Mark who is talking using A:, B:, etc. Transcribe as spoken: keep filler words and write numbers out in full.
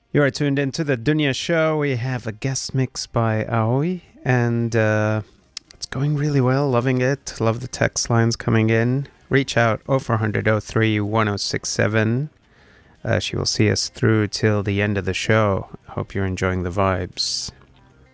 A: You are tuned into the Dunya Show. We have a guest mix by Aoi, and uh, it's going really well. Loving it. Love the text lines coming in. Reach out oh four hundred oh three one oh six seven. Uh, she will see us through till the end of the show. Hope you're enjoying the vibes.